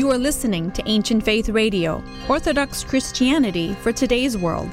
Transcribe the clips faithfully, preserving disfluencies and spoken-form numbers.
You are listening to Ancient Faith Radio, Orthodox Christianity for today's world.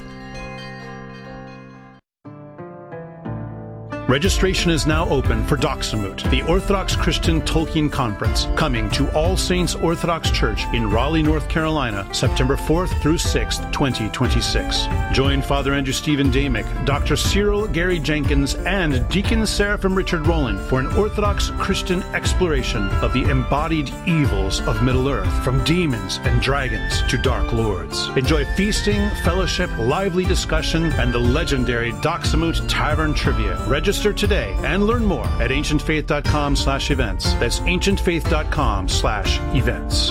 Registration is now open for Doxamut, the Orthodox Christian Tolkien Conference, coming to All Saints Orthodox Church in Raleigh, North Carolina, September fourth through sixth, twenty twenty-six. Join Father Andrew Stephen Damick, Doctor Cyril Gary Jenkins, and Deacon Seraphim Richard Rowland for an Orthodox Christian exploration of the embodied evils of Middle-earth, from demons and dragons to dark lords. Enjoy feasting, fellowship, lively discussion, and the legendary Doxamut Tavern Trivia. Register today and learn more at ancientfaith.com slash events. That's ancientfaith.com slash events.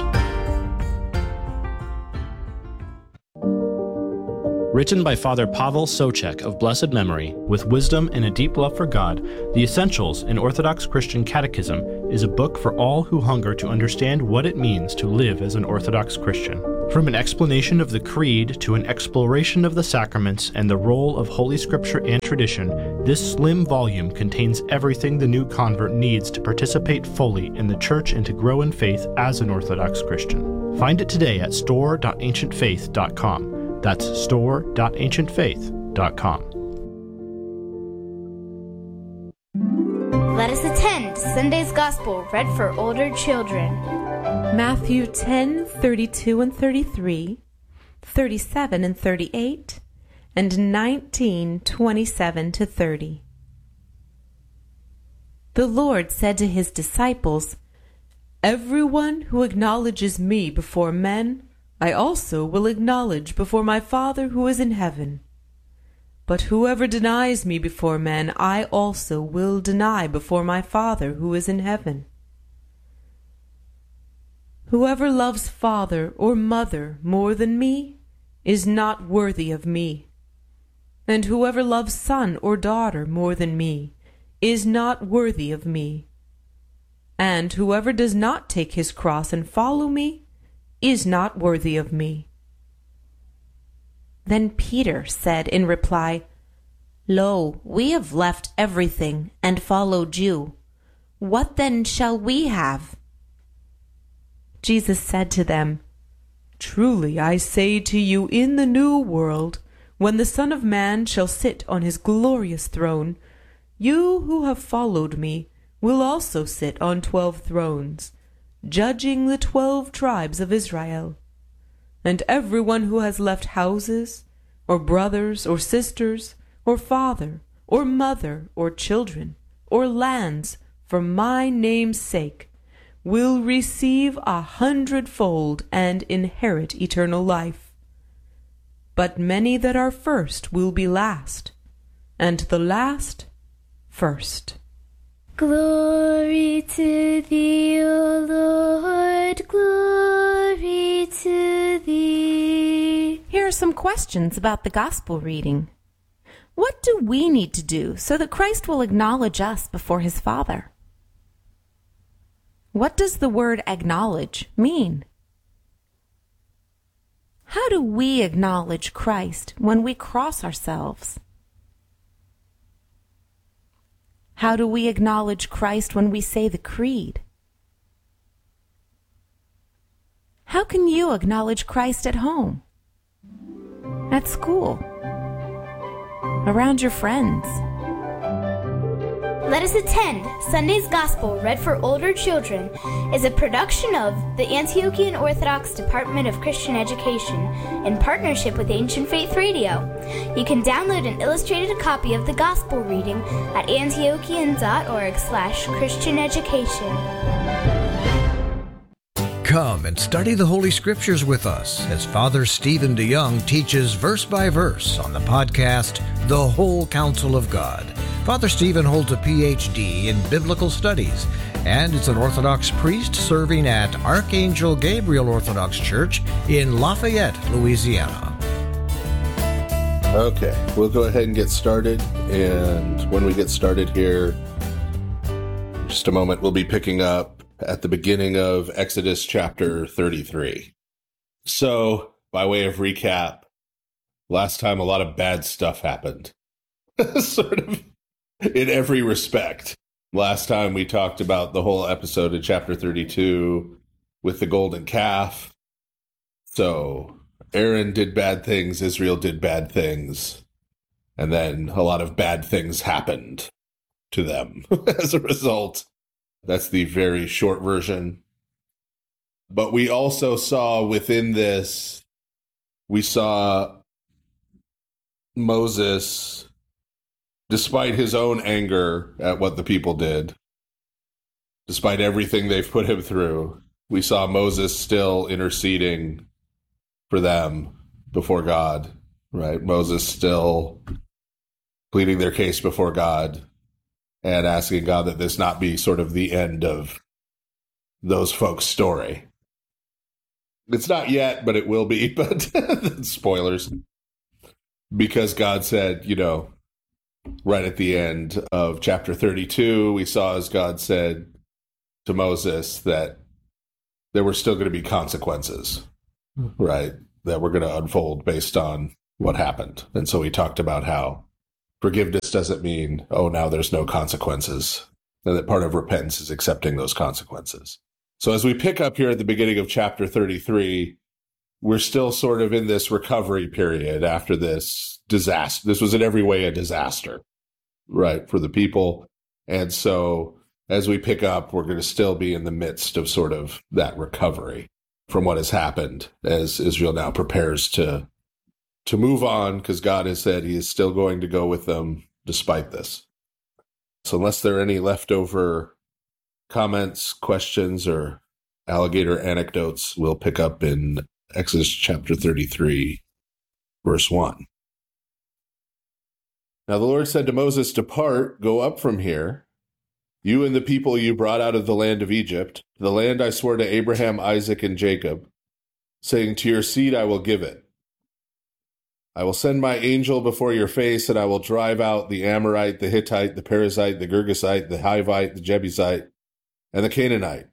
Written by Father Pavel Socek of blessed memory, with wisdom and a deep love for God, The Essentials in Orthodox Christian Catechism is a book for all who hunger to understand what it means to live as an Orthodox Christian. From an explanation of the Creed to an exploration of the sacraments and the role of Holy Scripture and tradition, this slim volume contains everything the new convert needs to participate fully in the Church and to grow in faith as an Orthodox Christian. Find it today at store dot ancient faith dot com. That's store dot ancient faith dot com. Let us attend Sunday's Gospel read for older children. Matthew ten, thirty-two and thirty-three, thirty-seven and thirty-eight, and nineteen, twenty-seven to thirty. The Lord said to his disciples, "Everyone who acknowledges me before men, I also will acknowledge before my Father who is in heaven. But whoever denies me before men, I also will deny before my Father who is in heaven. Whoever loves father or mother more than me is not worthy of me, and whoever loves son or daughter more than me is not worthy of me. And whoever does not take his cross and follow me is not worthy of me." Then Peter said in reply, "Lo, we have left everything and followed you. What then shall we have?" Jesus said to them, "Truly I say to you, in the new world, when the Son of Man shall sit on his glorious throne, you who have followed me will also sit on twelve thrones, judging the twelve tribes of Israel. And everyone who has left houses, or brothers, or sisters, or father, or mother, or children, or lands, for my name's sake, will receive a hundredfold and inherit eternal life. But many that are first will be last, and the last first." Glory to thee, O Lord, glory to thee. Here are some questions about the Gospel reading. What do we need to do so that Christ will acknowledge us before his Father? What does the word acknowledge mean? How do we acknowledge Christ when we cross ourselves? How do we acknowledge Christ when we say the Creed? How can you acknowledge Christ at home, at school, around your friends? Let us attend Sunday's Gospel read for older children is a production of the Antiochian Orthodox Department of Christian Education in partnership with Ancient Faith Radio. You can download an illustrated copy of the Gospel reading at antiochian.org slash Christian Education. Come and study the Holy Scriptures with us as Father Stephen DeYoung teaches verse by verse on the podcast, The Whole Counsel of God. Father Stephen holds a P H D in Biblical Studies and is an Orthodox priest serving at Archangel Gabriel Orthodox Church in Lafayette, Louisiana. Okay, we'll go ahead and get started, and when we get started here, in just a moment, we'll be picking up at the beginning of Exodus chapter thirty-three. So, by way of recap, last time a lot of bad stuff happened. Sort of in every respect. Last time we talked about the whole episode of chapter thirty-two with the golden calf. So Aaron did bad things, Israel did bad things, and then a lot of bad things happened to them as a result. That's the very short version. But we also saw within this, we saw Moses, despite his own anger at what the people did, despite everything they've put him through, we saw Moses still interceding for them before God, right? Moses still pleading their case before God and asking God that this not be sort of the end of those folks' story. It's not yet, but it will be, but spoilers. Because God said, you know, right at the end of chapter thirty-two, we saw as God said to Moses that there were still going to be consequences, right, that were going to unfold based on what happened. And so he talked about how forgiveness doesn't mean, oh, now there's no consequences, and that part of repentance is accepting those consequences. So as we pick up here at the beginning of chapter thirty-three, we're still sort of in this recovery period after this disaster. This was in every way a disaster, right, for the people. And so as we pick up, we're going to still be in the midst of sort of that recovery from what has happened as Israel now prepares to to move on, because God has said he is still going to go with them despite this. So unless there are any leftover comments, questions, or alligator anecdotes, we'll pick up in Exodus chapter thirty-three, verse one. Now the Lord said to Moses, "Depart, go up from here, you and the people you brought out of the land of Egypt, the land I swore to Abraham, Isaac, and Jacob, saying, to your seed I will give it. I will send my angel before your face, and I will drive out the Amorite, the Hittite, the Perizzite, the Girgashite, the Hivite, the Jebusite, and the Canaanite.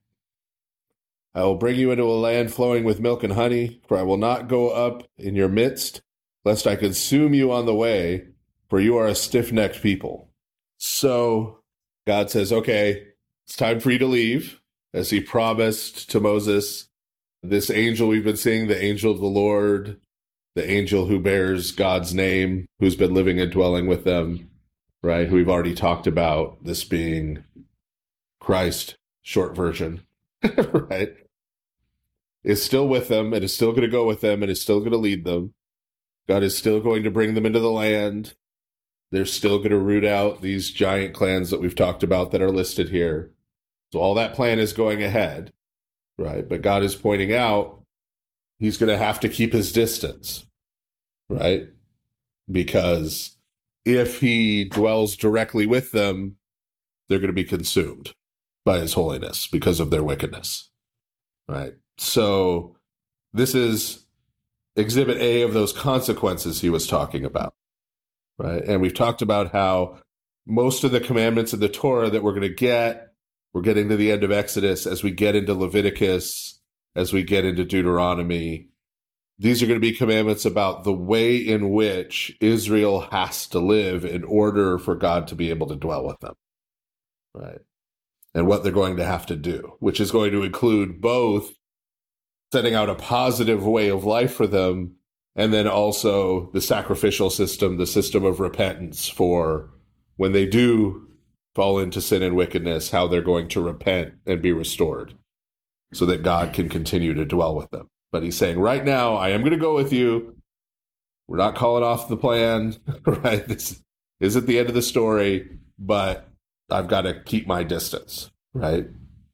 I will bring you into a land flowing with milk and honey, for I will not go up in your midst, lest I consume you on the way, for you are a stiff-necked people." So God says, okay, it's time for you to leave, as he promised to Moses. This angel we've been seeing, the angel of the Lord, the angel who bears God's name, who's been living and dwelling with them, right, who we've already talked about, this being Christ, short version, right, is still with them and is still going to go with them and is still going to lead them. God is still going to bring them into the land. They're still going to root out these giant clans that we've talked about that are listed here. So all that plan is going ahead, right? But God is pointing out he's going to have to keep his distance, right? Because if he dwells directly with them, they're going to be consumed by his holiness because of their wickedness, right? So this is exhibit A of those consequences he was talking about, right? And we've talked about how most of the commandments in the Torah that we're going to get, we're getting to the end of Exodus, as we get into Leviticus, as we get into Deuteronomy, these are going to be commandments about the way in which Israel has to live in order for God to be able to dwell with them, right? And what they're going to have to do, which is going to include both setting out a positive way of life for them, and then also the sacrificial system, the system of repentance for when they do fall into sin and wickedness, how they're going to repent and be restored so that God can continue to dwell with them. But he's saying, right now, I am going to go with you. We're not calling off the plan, right? This isn't the end of the story, but I've got to keep my distance, right?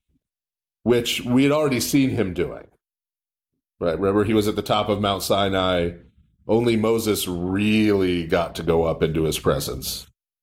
Which we had already seen him doing, right? Remember, he was at the top of Mount Sinai. Only Moses really got to go up into his presence.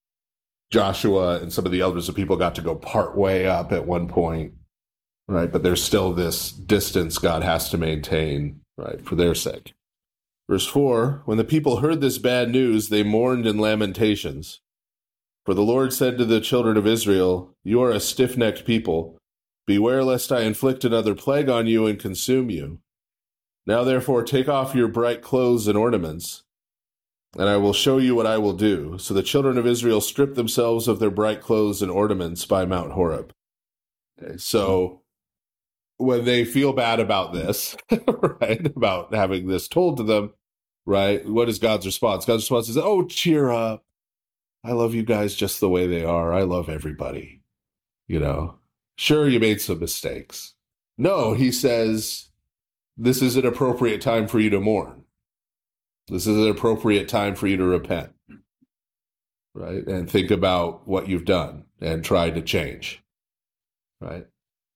Joshua and some of the elders of people got to go part way up at one point, right? But there's still this distance God has to maintain, right, for their sake. Verse four, when the people heard this bad news, they mourned in lamentations. For the Lord said to the children of Israel, you are a stiff-necked people. Beware lest I inflict another plague on you and consume you. Now therefore take off your bright clothes and ornaments, and I will show you what I will do. So the children of Israel stripped themselves of their bright clothes and ornaments by Mount Horeb. Okay, so when they feel bad about this, right, about having this told to them, right, what is God's response? God's response is, oh, cheer up. I love you guys just the way they are. I love everybody. You know, sure, you made some mistakes. No, he says, this is an appropriate time for you to mourn. This is an appropriate time for you to repent, right? And think about what you've done and try to change, right?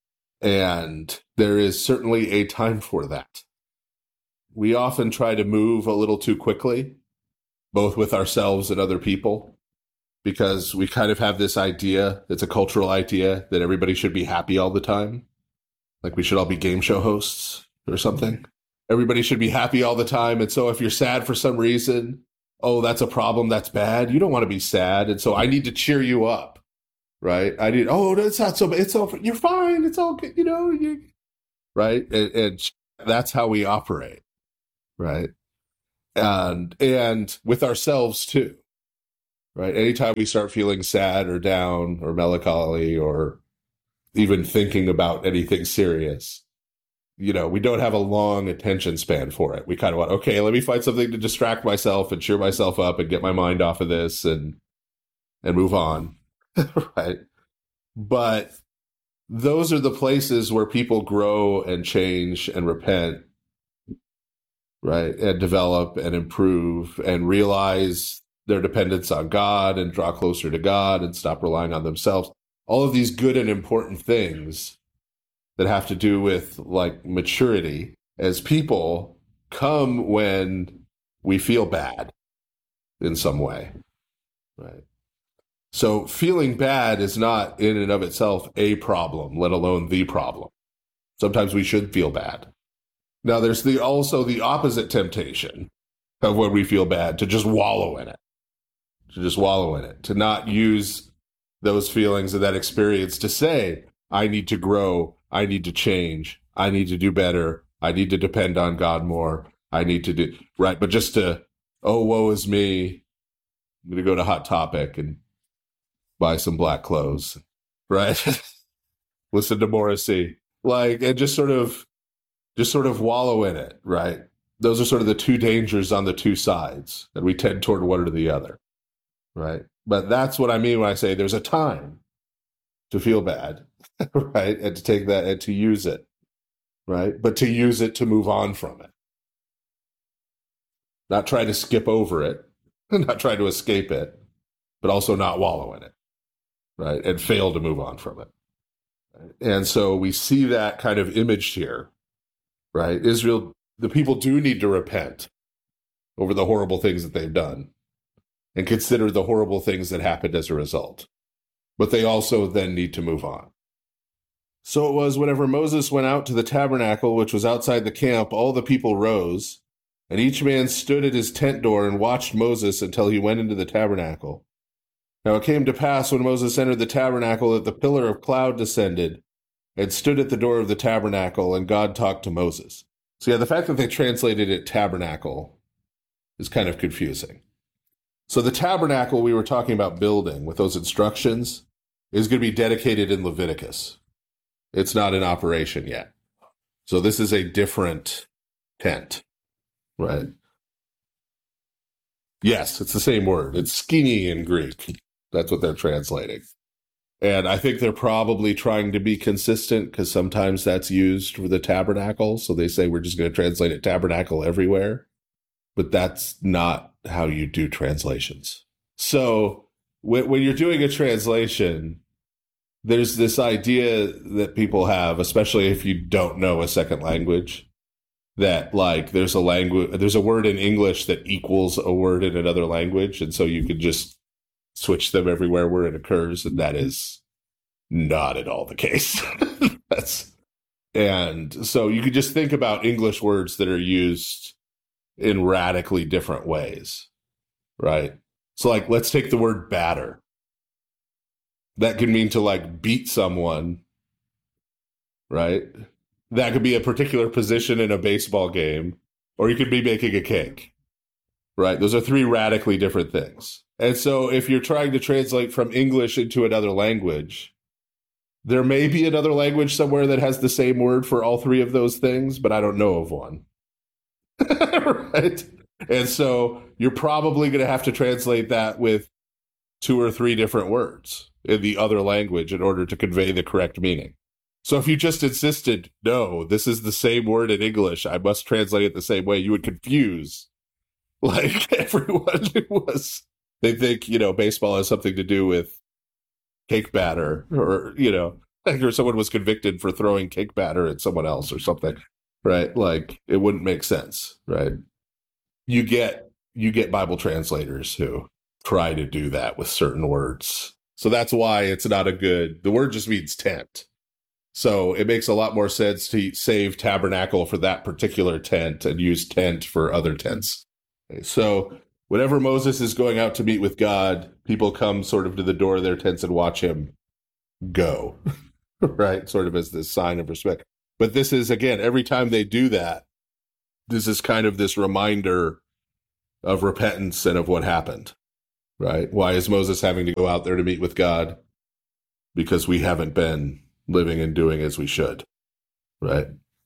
And there is certainly a time for that. We often try to move a little too quickly, both with ourselves and other people, because we kind of have this idea, it's a cultural idea, that everybody should be happy all the time. Like we should all be game show hosts or something. Everybody should be happy all the time. And so if you're sad for some reason, oh, that's a problem, that's bad. You don't want to be sad. And so I need to cheer you up, right? I need, oh, it's not so bad. It's all, you're fine. It's all good. You know, you, right? And, and that's how we operate, right? And, and with ourselves too, right? Anytime we start feeling sad or down or melancholy or even thinking about anything serious, you know, we don't have a long attention span for it. We kind of want, okay, let me find something to distract myself and cheer myself up and get my mind off of this and and move on, right? But those are the places where people grow and change and repent, right? And develop and improve and realize their dependence on God and draw closer to God and stop relying on themselves. All of these good and important things that have to do with like maturity as people come when we feel bad in some way, right? So feeling bad is not in and of itself a problem, let alone the problem. Sometimes we should feel bad. Now there's the also the opposite temptation of when we feel bad, to just wallow in it, to just wallow in it, to not use those feelings and that experience to say, I need to grow, I need to change, I need to do better, I need to depend on God more, I need to do, right? But just to, oh, woe is me, I'm going to go to Hot Topic and buy some black clothes, right? Listen to Morrissey, like, and just sort of, just sort of wallow in it, right? Those are sort of the two dangers on the two sides, and we tend toward one or the other, right? But that's what I mean when I say there's a time to feel bad, right? And to take that and to use it, right? But to use it to move on from it. Not try to skip over it, not try to escape it, but also not wallow in it, right? And fail to move on from it. Right? And so we see that kind of imaged here, right? Israel, the people do need to repent over the horrible things that they've done and consider the horrible things that happened as a result. But they also then need to move on. So it was whenever Moses went out to the tabernacle, which was outside the camp, all the people rose, and each man stood at his tent door and watched Moses until he went into the tabernacle. Now it came to pass when Moses entered the tabernacle that the pillar of cloud descended and stood at the door of the tabernacle, and God talked to Moses. So yeah, the fact that they translated it tabernacle is kind of confusing. So the tabernacle we were talking about building with those instructions is going to be dedicated in Leviticus. It's not in operation yet. So this is a different tent, right? Yes, it's the same word. It's skini in Greek. That's what they're translating. And I think they're probably trying to be consistent because sometimes that's used for the tabernacle. So they say we're just going to translate it tabernacle everywhere. But that's not how you do translations. So when, when you're doing a translation, there's this idea that people have, especially if you don't know a second language, that like there's a language, there's a word in English that equals a word in another language. And so you can just switch them everywhere where it occurs. And that is not at all the case. That's, and so you could just think about English words that are used in radically different ways, right? So like, let's take the word batter. That can mean to like beat someone, right? That could be a particular position in a baseball game, or you could be making a cake, right? Those are three radically different things. And so if you're trying to translate from English into another language, There may be another language somewhere that has the same word for all three of those things, but I don't know of one. Right? And so you're probably going to have to translate that with two or three different words in the other language in order to convey the correct meaning. So if you just insisted, no, this is the same word in English, I must translate it the same way, you would confuse like everyone who was. They think, you know, baseball has something to do with cake batter, or, you know, like, or someone was convicted for throwing cake batter at someone else or something, right? Like, it wouldn't make sense, right? You get, you get Bible translators who try to do that with certain words. So that's why it's not a good, the word just means tent. So it makes a lot more sense to save tabernacle for that particular tent and use tent for other tents. Okay, so whenever Moses is going out to meet with God, people come sort of to the door of their tents and watch him go, right? Sort of as this sign of respect. But this is, again, every time they do that, this is kind of this reminder of repentance and of what happened, right? Why is Moses having to go out there to meet with God? Because we haven't been living and doing as we should, right?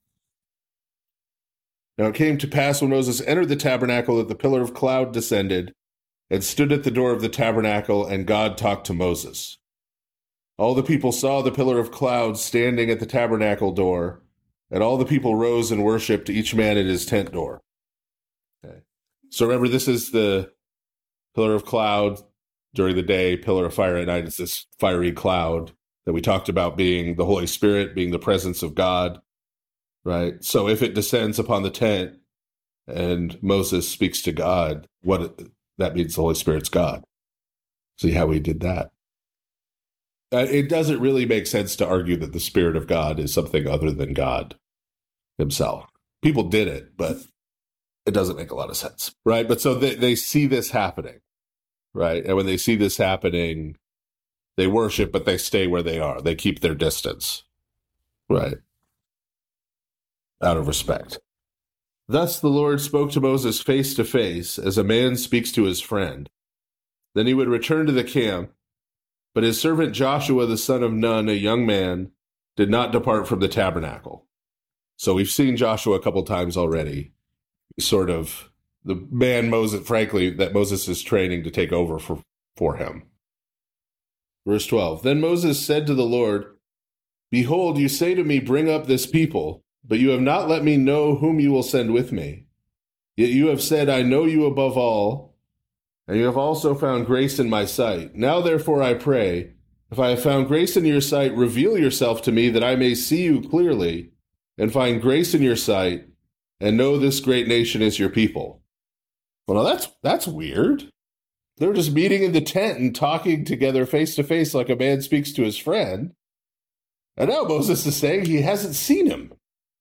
Now it came to pass when Moses entered the tabernacle that the pillar of cloud descended and stood at the door of the tabernacle, and God talked to Moses. All the people saw the pillar of cloud standing at the tabernacle door, and all the people rose and worshipped, each man at his tent door. Okay. So remember, this is the pillar of cloud during the day, pillar of fire at night. It's this fiery cloud that we talked about being the Holy Spirit, being the presence of God, right? So if it descends upon the tent and Moses speaks to God, what that means, the Holy Spirit's God. See how he did that? Uh, it doesn't really make sense to argue that the Spirit of God is something other than God himself. People did it, but it doesn't make a lot of sense, right? But so they, they see this happening, right? And when they see this happening, they worship, but they stay where they are. They keep their distance, right? Out of respect. Thus the Lord spoke to Moses face to face, as a man speaks to his friend. Then he would return to the camp, but his servant Joshua, the son of Nun, a young man, did not depart from the tabernacle. So we've seen Joshua a couple times already. He's sort of the man, Moses, frankly, that Moses is training to take over for, for him. Verse twelve, Then Moses said to the Lord, Behold, you say to me, bring up this people, but you have not let me know whom you will send with me. Yet you have said, I know you above all, and you have also found grace in my sight. Now therefore I pray, if I have found grace in your sight, reveal yourself to me that I may see you clearly, and find grace in your sight, and know this great nation is your people. Well, now that's, that's weird. They're just meeting in the tent and talking together face to face like a man speaks to his friend. And now Moses is saying he hasn't seen him.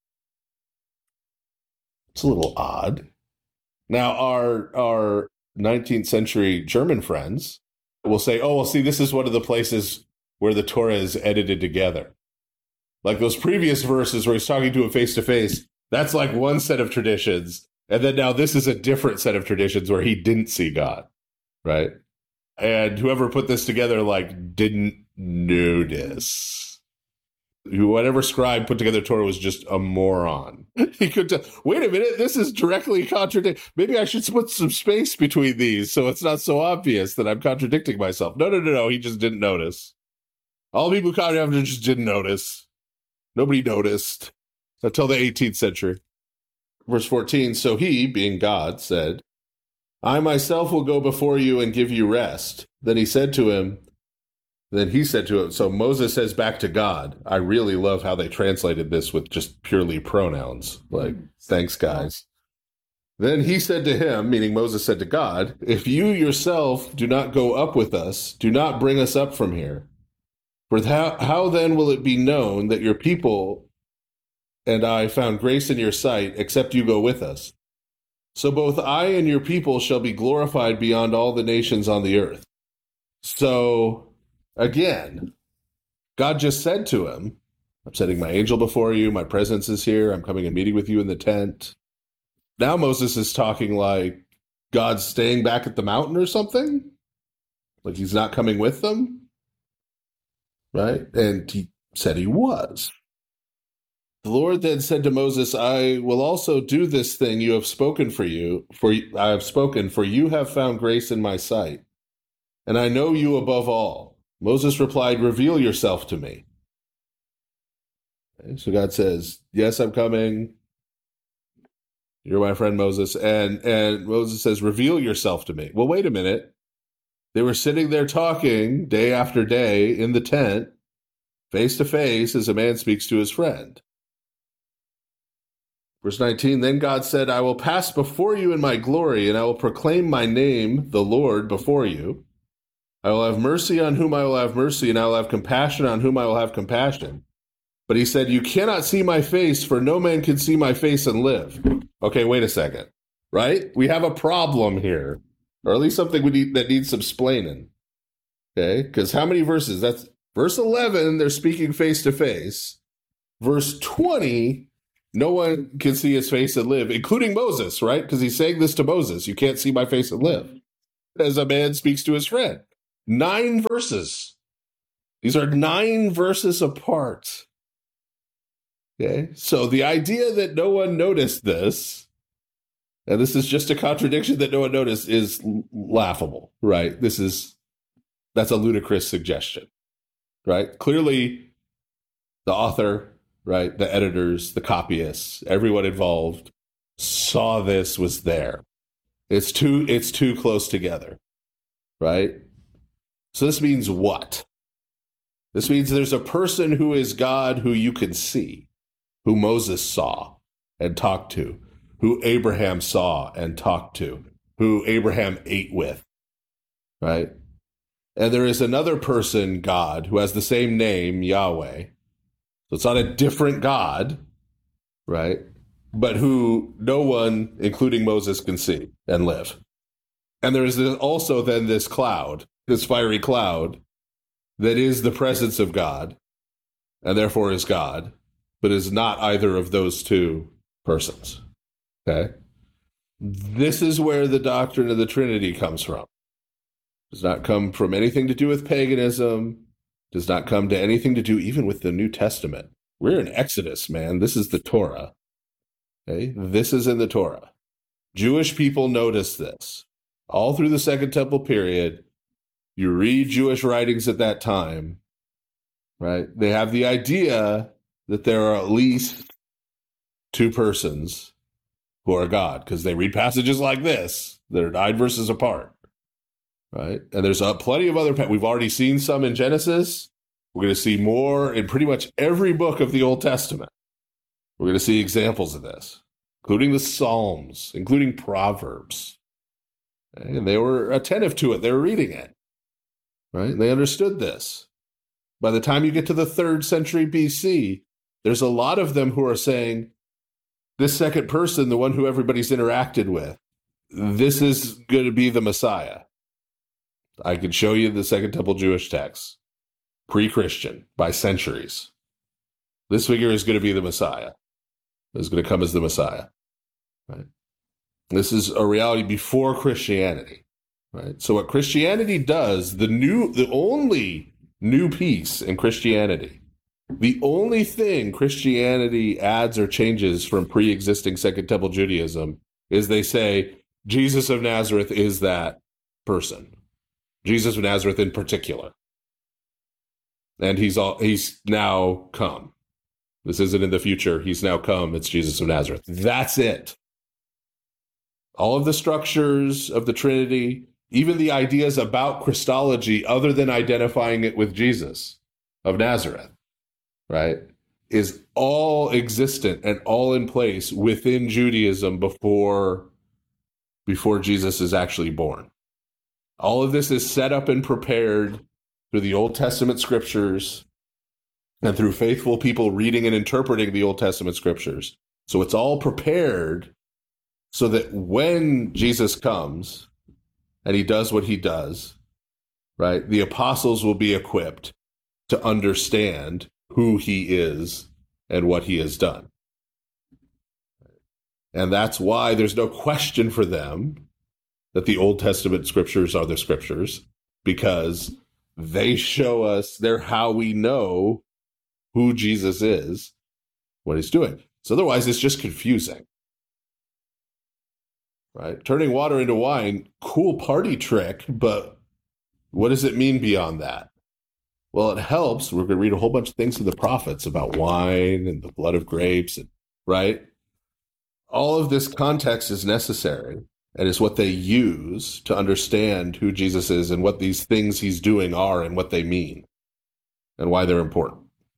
It's a little odd. Now, our, our nineteenth century German friends will say, oh, well, see, this is one of the places where the Torah is edited together. Like those previous verses where he's talking to him face to face, that's like one set of traditions. And then now this is a different set of traditions where he didn't see God. Right? And whoever put this together, like, didn't notice. Whatever scribe put together Torah was just a moron. He could tell, wait a minute, this is directly contradicting. Maybe I should put some space between these so it's not so obvious that I'm contradicting myself. No, no, no, no, he just didn't notice. All the people who after just didn't notice. Nobody noticed until the eighteenth century. Verse fourteen, so he, being God, said, I myself will go before you and give you rest. Then he said to him, then he said to him, so Moses says back to God. I really love how they translated this with just purely pronouns. Like, thanks, guys. Then he said to him, meaning Moses said to God, if you yourself do not go up with us, do not bring us up from here. For how, how then will it be known that your people and I found grace in your sight, except you go with us? So both I and your people shall be glorified beyond all the nations on the earth. So, again, God just said to him, I'm sending my angel before you, my presence is here, I'm coming and meeting with you in the tent. Now Moses is talking like God's staying back at the mountain or something? Like he's not coming with them? Right? And he, said he was. The Lord then said to Moses, I will also do this thing you have spoken for you, for I have spoken, for you have found grace in my sight, and I know you above all. Moses replied, reveal yourself to me. Okay, so God says, yes, I'm coming. You're my friend Moses. And, and Moses says, reveal yourself to me. Well, wait a minute. They were sitting there talking day after day in the tent, face to face, as a man speaks to his friend. Verse nineteen, then God said, I will pass before you in my glory, and I will proclaim my name, the Lord, before you. I will have mercy on whom I will have mercy, and I will have compassion on whom I will have compassion. But he said, you cannot see my face, for no man can see my face and live. Okay, wait a second, right? We have a problem here, or at least something we need, that needs some explaining. Okay, because how many verses? That's verse eleven, they're speaking face to face. Verse twenty, no one can see his face and live, including Moses, right? Because he's saying this to Moses. You can't see my face and live. As a man speaks to his friend. Nine verses. These are nine verses apart. Okay, so the idea that no one noticed this, and this is just a contradiction that no one noticed, is laughable, right? This is, that's a ludicrous suggestion, right? Clearly, the author, right, the editors, the copyists, everyone involved saw this was there. It's too, it's too close together, right? So this means what? This means there's a person who is God who you can see, who Moses saw and talked to, who Abraham saw and talked to, who Abraham ate with, right? And there is another person, God, who has the same name, Yahweh. So it's not a different God, right? But who no one, including Moses, can see and live. And there is also then this cloud, this fiery cloud, that is the presence of God, and therefore is God, but is not either of those two persons. Okay? This is where the doctrine of the Trinity comes from. It does not come from anything to do with paganism, does not come to anything to do even with the New Testament. We're in Exodus, man. This is the Torah. Okay? This is in the Torah. Jewish people notice this. All through the Second Temple period, you read Jewish writings at that time, right? They have the idea that there are at least two persons who are God, because they read passages like this that are nine verses apart, right? And there's uh, plenty of other, we've already seen some in Genesis. We're going to see more in pretty much every book of the Old Testament. We're going to see examples of this, including the Psalms, including Proverbs. Okay? And they were attentive to it. They were reading it, right? They understood this. By the time you get to the third century B C, there's a lot of them who are saying, this second person, the one who everybody's interacted with, this is going to be the Messiah. I could show you the Second Temple Jewish text, pre-Christian, by centuries. This figure is going to be the Messiah. Is going to come as the Messiah. Right? This is a reality before Christianity. Right? So what Christianity does, the new, the only new piece in Christianity, the only thing Christianity adds or changes from pre-existing Second Temple Judaism is they say Jesus of Nazareth is that person. Jesus of Nazareth in particular. And he's all, he's now come. This isn't in the future. He's now come. It's Jesus of Nazareth. That's it. All of the structures of the Trinity, even the ideas about Christology, other than identifying it with Jesus of Nazareth, right, is all existent and all in place within Judaism before, before Jesus is actually born. All of this is set up and prepared through the Old Testament scriptures and through faithful people reading and interpreting the Old Testament scriptures. So it's all prepared so that when Jesus comes and he does what he does, right, the apostles will be equipped to understand who he is and what he has done. And that's why there's no question for them that the Old Testament scriptures are the scriptures, because they show us, they're how we know who Jesus is, what he's doing. So otherwise, it's just confusing. Right? Turning water into wine, cool party trick, but what does it mean beyond that? Well, it helps. We're going to read a whole bunch of things in the prophets about wine and the blood of grapes, and, right? All of this context is necessary, and is what they use to understand who Jesus is and what these things he's doing are and what they mean and why they're important.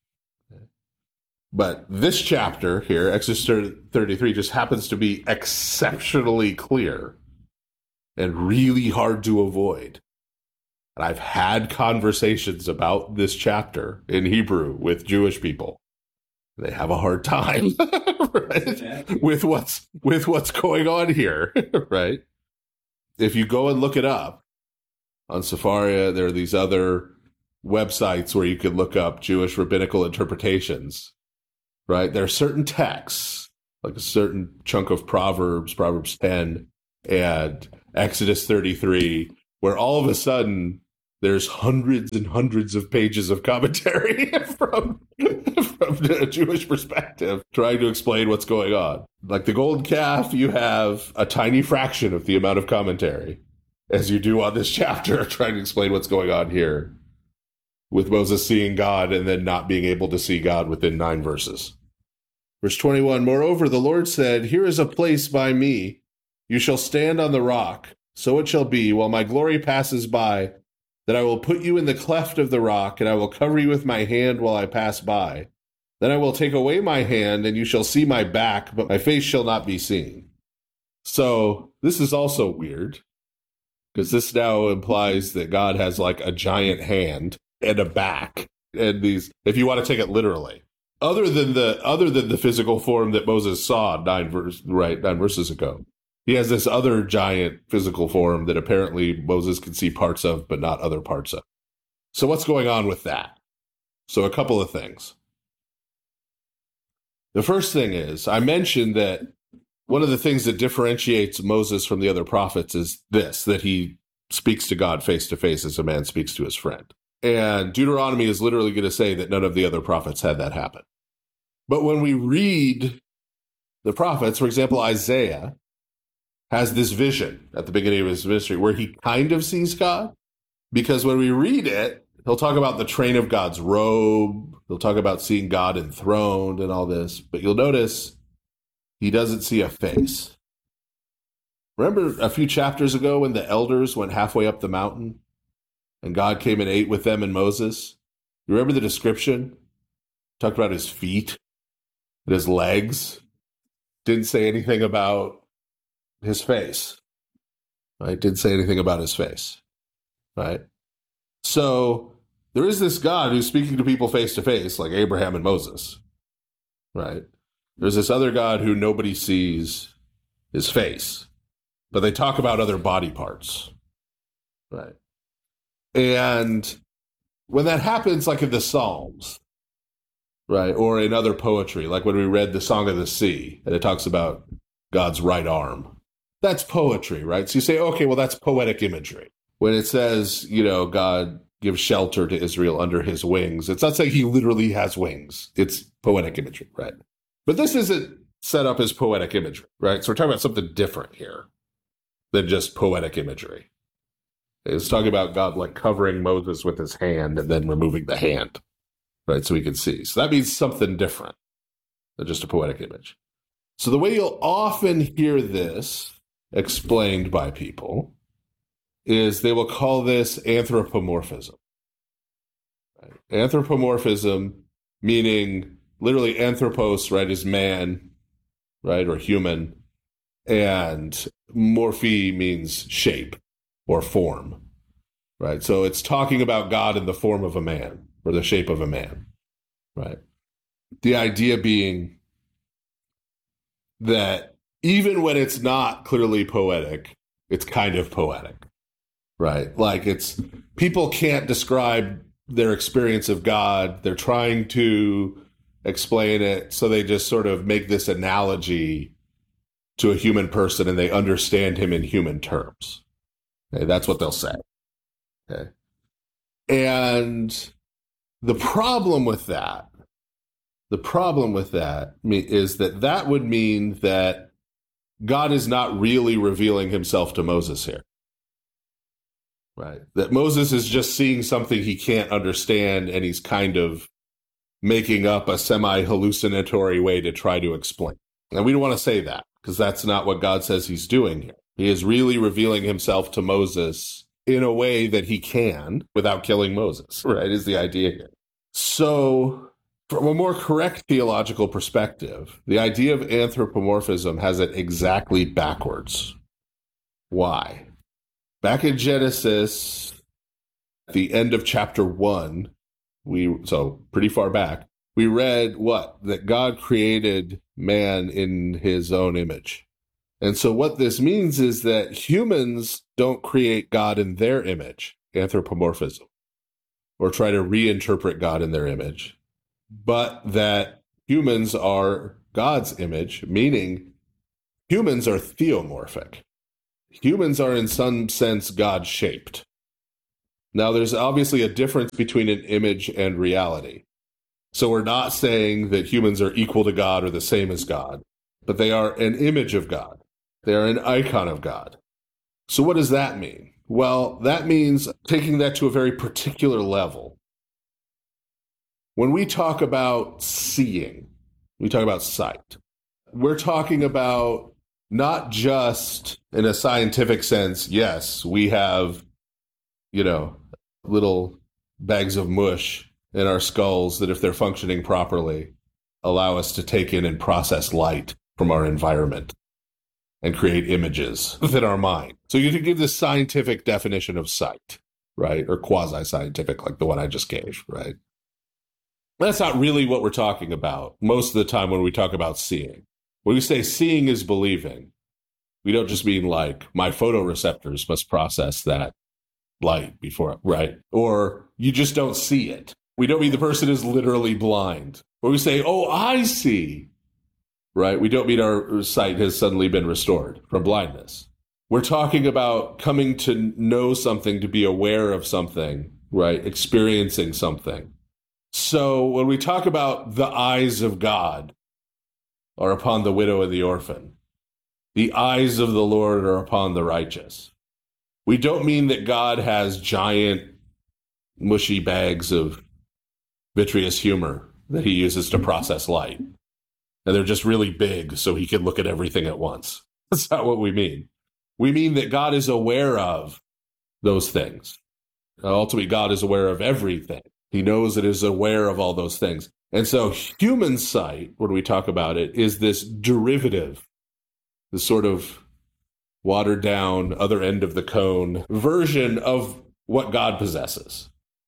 But this chapter here, Exodus thirty-three, just happens to be exceptionally clear and really hard to avoid. And I've had conversations about this chapter in Hebrew with Jewish people. They have a hard time right? with what's with what's going on here, right? If you go and look it up on Sefaria, there are these other websites where you can look up Jewish rabbinical interpretations. Right? There are certain texts, like a certain chunk of Proverbs, Proverbs ten, and Exodus thirty-three, where all of a sudden there's hundreds and hundreds of pages of commentary from, from a Jewish perspective, trying to explain what's going on. Like the golden calf, you have a tiny fraction of the amount of commentary as you do on this chapter, trying to explain what's going on here, with Moses seeing God and then not being able to see God within nine verses. Verse twenty-one, moreover, the Lord said, here is a place by me. You shall stand on the rock. So it shall be, while my glory passes by, that I will put you in the cleft of the rock, and I will cover you with my hand while I pass by. Then I will take away my hand, and you shall see my back, but my face shall not be seen. So this is also weird, because this now implies that God has like a giant hand and a back, and these, if you want to take it literally, other than the other than the physical form that Moses saw nine verse right nine verses ago, he has this other giant physical form that apparently Moses can see parts of, but not other parts of. So what's going on with that? So a couple of things. The first thing is, I mentioned that one of the things that differentiates Moses from the other prophets is this, that he speaks to God face to face as a man speaks to his friend. And Deuteronomy is literally going to say that none of the other prophets had that happen. But when we read the prophets, for example, Isaiah has this vision at the beginning of his ministry where he kind of sees God. Because when we read it, he'll talk about the train of God's robe. He'll talk about seeing God enthroned and all this. But you'll notice he doesn't see a face. Remember a few chapters ago when the elders went halfway up the mountain and God came and ate with them and Moses? You remember the description? Talked about his feet and his legs. Didn't say anything about his face. Right? Didn't say anything about his face. Right? So there is this God who's speaking to people face to face, like Abraham and Moses. Right? There's this other God who nobody sees his face, but they talk about other body parts. Right? And when that happens, like in the Psalms, right, or in other poetry, like when we read the Song of the Sea, and it talks about God's right arm, that's poetry, right? So you say, okay, well, that's poetic imagery. When it says, you know, God gives shelter to Israel under his wings, it's not saying he literally has wings. It's poetic imagery, right? But this isn't set up as poetic imagery, right? So we're talking about something different here than just poetic imagery. It's talking about God like covering Moses with his hand and then removing the hand, right? So we can see. So that means something different than just a poetic image. So the way you'll often hear this explained by people is they will call this anthropomorphism. Right? Anthropomorphism, meaning literally anthropos, right, is man, right, or human, and morphe means shape or form, right? So it's talking about God in the form of a man or the shape of a man, right? The idea being that even when it's not clearly poetic, it's kind of poetic, right? Like it's, people can't describe their experience of God. They're trying to explain it, so they just sort of make this analogy to a human person and they understand him in human terms. Okay, that's what they'll say. Okay. And the problem with that The problem with that is that that would mean that God is not really revealing himself to Moses here. Right? That Moses is just seeing something he can't understand, and he's kind of making up a semi-hallucinatory way to try to explain. And we don't want to say that, because that's not what God says he's doing here. He is really revealing himself to Moses in a way that he can without killing Moses, right, is the idea here. So from a more correct theological perspective, the idea of anthropomorphism has it exactly backwards. Why? Back in Genesis, at the end of chapter one, we so pretty far back, we read what? That God created man in his own image. And so what this means is that humans don't create God in their image, anthropomorphism, or try to reinterpret God in their image, but that humans are God's image, meaning humans are theomorphic. Humans are in some sense God-shaped. Now, there's obviously a difference between an image and reality. So we're not saying that humans are equal to God or the same as God, but they are an image of God. They are an icon of God. So what does that mean? Well, that means taking that to a very particular level. When we talk about seeing, we talk about sight. We're talking about not just in a scientific sense, yes, we have, you know, little bags of mush in our skulls that, if they're functioning properly, allow us to take in and process light from our environment and create images within our mind. So you can give this scientific definition of sight, right? Or quasi-scientific, like the one I just gave, right? That's not really what we're talking about most of the time when we talk about seeing. When we say seeing is believing, we don't just mean like my photoreceptors must process that light before, right? Or you just don't see it. We don't mean the person is literally blind. When we say, oh, I see, right? We don't mean our sight has suddenly been restored from blindness. We're talking about coming to know something, to be aware of something, right? Experiencing something. So when we talk about the eyes of God are upon the widow and the orphan, the eyes of the Lord are upon the righteous, we don't mean that God has giant, mushy bags of vitreous humor that he uses to process light. And they're just really big so he can look at everything at once. That's not what we mean. We mean that God is aware of those things. Ultimately, God is aware of everything. He knows it, is aware of all those things. And so human sight, when we talk about it, is this derivative, this sort of watered down, other end of the cone version of what God possesses.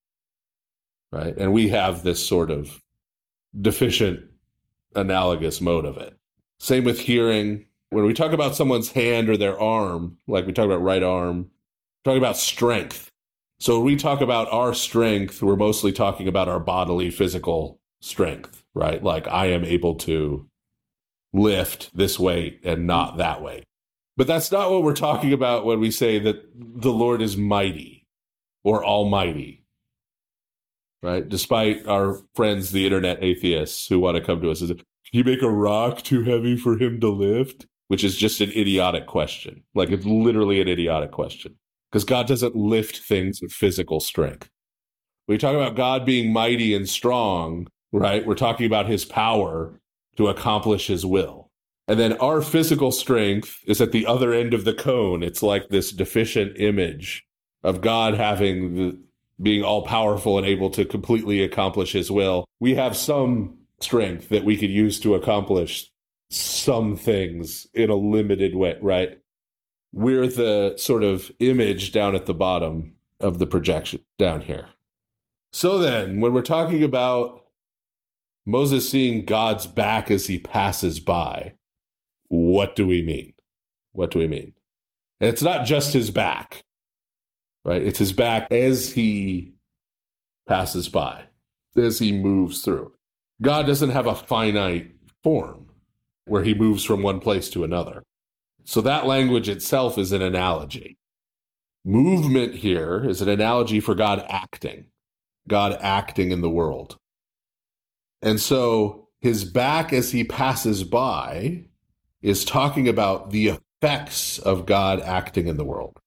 Right? And we have this sort of deficient, analogous mode of it. Same with hearing. When we talk about someone's hand or their arm, like we talk about right arm, we're talking about strength. So when we talk about our strength, we're mostly talking about our bodily, physical strength, right? Like I am able to lift this weight and not that weight. But that's not what we're talking about when we say that the Lord is mighty or almighty, right? Despite our friends, the internet atheists, who want to come to us and say, can you make a rock too heavy for him to lift? Which is just an idiotic question. Like it's literally an idiotic question. Because God doesn't lift things with physical strength. When we talk about God being mighty and strong, right? We're talking about his power to accomplish his will. And then our physical strength is at the other end of the cone. It's like this deficient image of God having the, being all powerful and able to completely accomplish his will. We have some strength that we could use to accomplish some things in a limited way, right? We're the sort of image down at the bottom of the projection down here. So then, when we're talking about Moses seeing God's back as he passes by, what do we mean? What do we mean? And it's not just his back, right? It's his back as he passes by, as he moves through. God doesn't have a finite form where he moves from one place to another. So that language itself is an analogy. Movement here is an analogy for God acting, God acting in the world. And so his back as he passes by is talking about the effects of God acting in the world.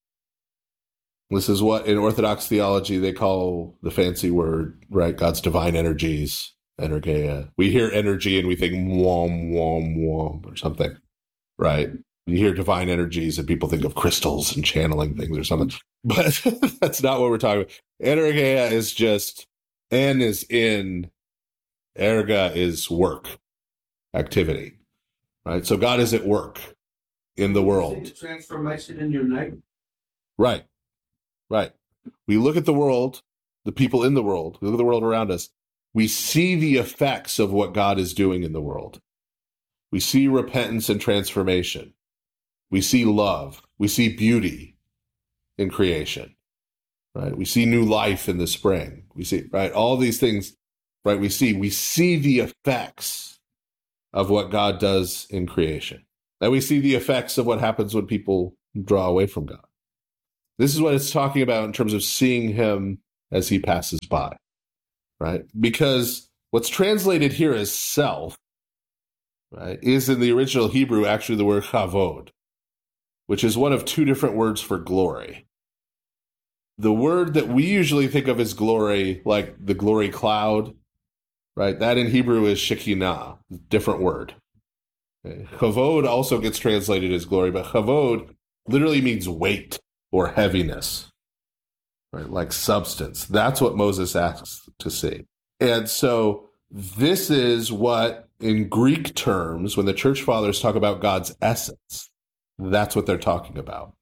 This is what in Orthodox theology they call the fancy word, right? God's divine energies, energeia. We hear energy and we think wom, wom, wom, or something, right? You hear divine energies and people think of crystals and channeling things or something. But that's not what we're talking about. Energeia is just, en is in, erga is work, activity, right? So God is at work in the world. Transformation in your neighbor. Right, right. We look at the world, the people in the world, we look at the world around us, we see the effects of what God is doing in the world. We see repentance and transformation. We see love. We see beauty in creation, right? We see new life in the spring. We see, right? All these things, right? We see, we see the effects of what God does in creation. And we see the effects of what happens when people draw away from God. This is what it's talking about in terms of seeing him as he passes by, right? Because what's translated here as self, right, is in the original Hebrew actually the word chavod, which is one of two different words for glory. The word that we usually think of as glory, like the glory cloud, right? That in Hebrew is Shekinah, different word. Okay. Chavod also gets translated as glory, but chavod literally means weight or heaviness, right? Like substance. That's what Moses asks to see. And so this is what, in Greek terms, when the church fathers talk about God's essence, that's what they're talking about.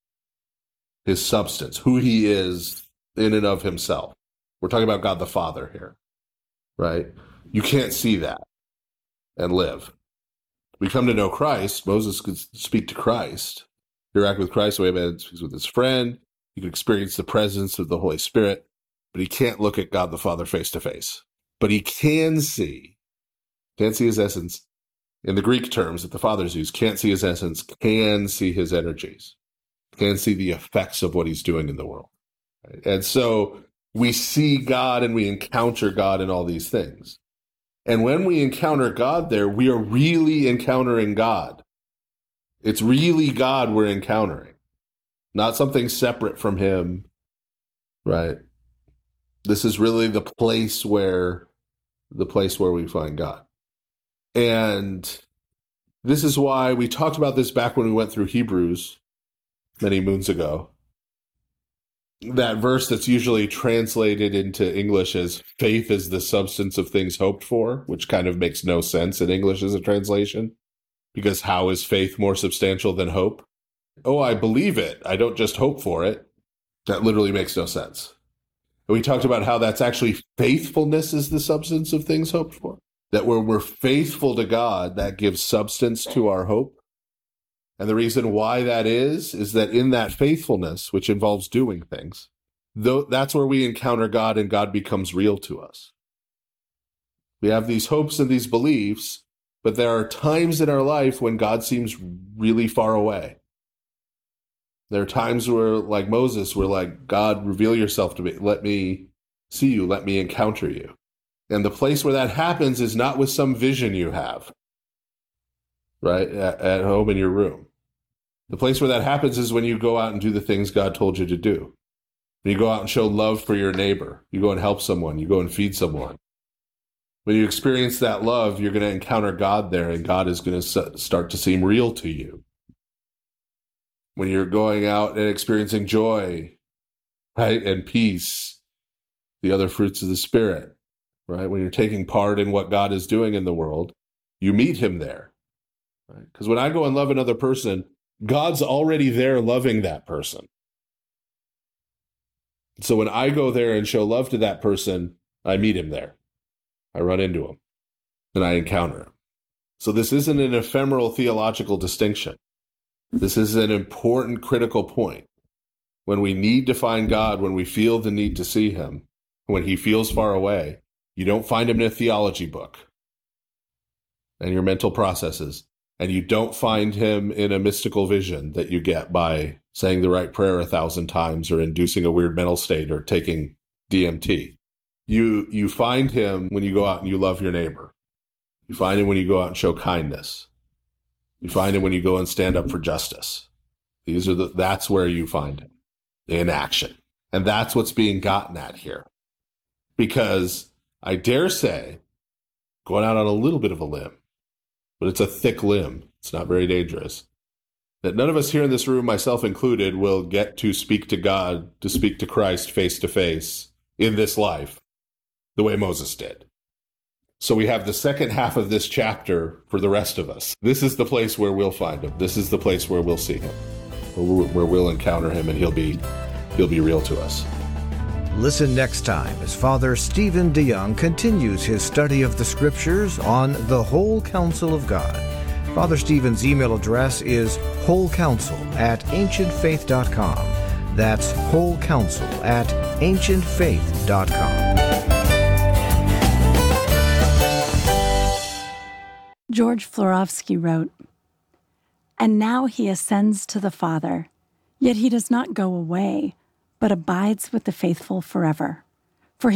His substance, who he is in and of himself. We're talking about God the Father here, right? You can't see that and live. We come to know Christ. Moses could speak to Christ, interact with Christ the way a man speaks with his friend. He could experience the presence of the Holy Spirit, but he can't look at God the Father face to face. But he can see, can't see his essence. In the Greek terms that the fathers use, can't see his essence, can see his energies, can see the effects of what he's doing in the world. Right? And so we see God and we encounter God in all these things. And when we encounter God there, we are really encountering God. It's really God we're encountering, not something separate from him, right? This is really the place where, the place where we find God. And this is why we talked about this back when we went through Hebrews many moons ago. That verse that's usually translated into English as faith is the substance of things hoped for, which kind of makes no sense in English as a translation, because how is faith more substantial than hope? Oh, I believe it. I don't just hope for it. That literally makes no sense. And we talked about how that's actually faithfulness is the substance of things hoped for. That when we're faithful to God, that gives substance to our hope. And the reason why that is, is that in that faithfulness, which involves doing things, though, that's where we encounter God and God becomes real to us. We have these hopes and these beliefs, but there are times in our life when God seems really far away. There are times where, like Moses, we're like, God, reveal yourself to me. Let me see you. Let me encounter you. And the place where that happens is not with some vision you have, right, at, at home in your room. The place where that happens is when you go out and do the things God told you to do. When you go out and show love for your neighbor. You go and help someone. You go and feed someone. When you experience that love, you're going to encounter God there, and God is going to start to seem real to you. When you're going out and experiencing joy, right, and peace, the other fruits of the Spirit, right? When you're taking part in what God is doing in the world, you meet him there, right? Because when I go and love another person, God's already there loving that person. So when I go there and show love to that person, I meet him there. I run into him and I encounter him. So this isn't an ephemeral theological distinction. This is an important, critical point. When we need to find God, when we feel the need to see him, when he feels far away, you don't find him in a theology book and your mental processes. And you don't find him in a mystical vision that you get by saying the right prayer a thousand times or inducing a weird mental state or taking D M T. You, you find him when you go out and you love your neighbor. You find him when you go out and show kindness. You find him when you go and stand up for justice. These are the, that's where you find him, in action. And that's what's being gotten at here. Because I dare say, going out on a little bit of a limb, but it's a thick limb, it's not very dangerous, that none of us here in this room, myself included, will get to speak to God, to speak to Christ face to face in this life, the way Moses did. So we have the second half of this chapter for the rest of us. This is the place where we'll find him. This is the place where we'll see him, where we'll encounter him, and he'll be he'll be real to us. Listen next time as Father Stephen DeYoung continues his study of the Scriptures on the whole counsel of God. Father Stephen's email address is wholecounsel at ancient faith dot com. That's wholecounsel at ancient faith dot com. George Florovsky wrote, "And now he ascends to the Father, yet he does not go away, but abides with the faithful forever."